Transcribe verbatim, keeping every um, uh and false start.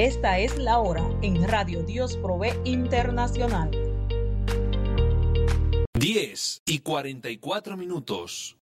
Esta es la hora en Radio Dios Provee Internacional. diez y cuarenta y cuatro minutos.